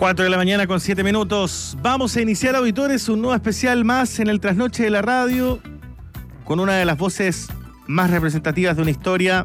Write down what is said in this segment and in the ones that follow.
4 de la mañana con 7 minutos. Vamos a iniciar, auditores, un nuevo especial más en el Trasnoche de la Radio, con una de las voces más representativas de una historia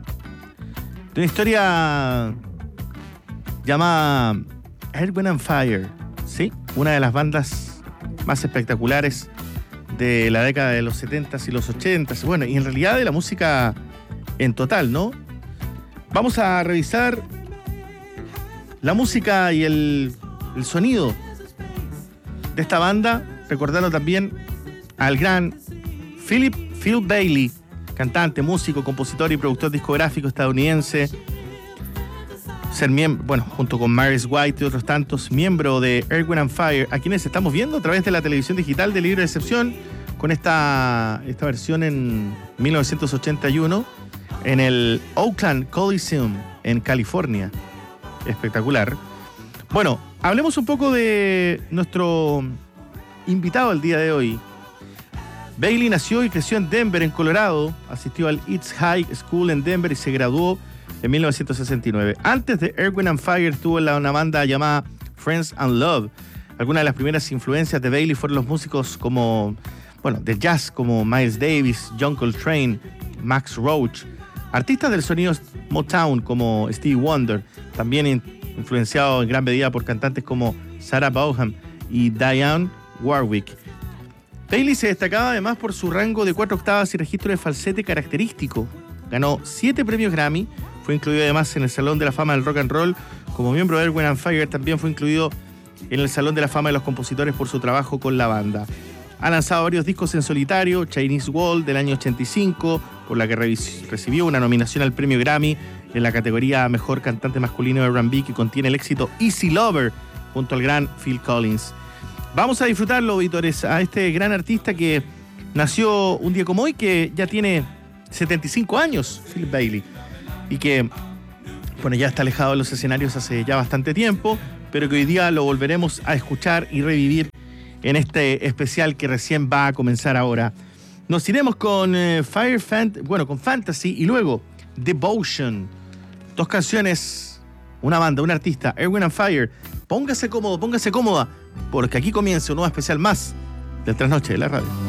llamada Earth, Wind & Fire, ¿sí? Una de las bandas más espectaculares de la década de los 70s y los 80s, bueno, y en realidad de la música en total, ¿no? Vamos a revisar la música y el sonido de esta banda, recordando también al gran Phil Bailey, cantante, músico, compositor y productor discográfico estadounidense, junto con Maurice White y otros tantos, miembro de Earth, Wind & Fire, a quienes estamos viendo a través de la televisión digital de Libre Excepción, con esta versión en 1981 en el Oakland Coliseum en California. Espectacular. Bueno, hablemos un poco de nuestro invitado el día de hoy. Bailey nació y creció en Denver, en Colorado. Asistió al East High School en Denver y se graduó en 1969. Antes de Earth, Wind & Fire estuvo en una banda llamada Friends and Love. Algunas de las primeras influencias de Bailey fueron los músicos de jazz como Miles Davis, John Coltrane, Max Roach. Artistas del sonido Motown como Stevie Wonder, también influenciado en gran medida por cantantes como Sarah Vaughan y Dionne Warwick. Bailey se destacaba además por su rango de 4 octavas y registro de falsete característico. Ganó 7 premios Grammy, fue incluido además en el Salón de la Fama del Rock and Roll. Como miembro de Earth, Wind & Fire también fue incluido en el Salón de la Fama de los Compositores por su trabajo con la banda. Ha lanzado varios discos en solitario, Chinese Wall del año 85, por la que recibió una nominación al premio Grammy en la categoría Mejor Cantante Masculino de R&B, que contiene el éxito Easy Lover junto al gran Phil Collins. Vamos a disfrutarlo, auditores, a este gran artista que nació un día como hoy, que ya tiene 75 años, Phil Bailey, y que ya está alejado de los escenarios hace ya bastante tiempo, pero que hoy día lo volveremos a escuchar y revivir en este especial que recién va a comenzar ahora. Nos iremos con con Fantasy y luego Devotion. 2 canciones, una banda, un artista, Earth, Wind & Fire. Póngase cómodo, póngase cómoda, porque aquí comienza un nuevo especial más del Trasnoche de la Radio.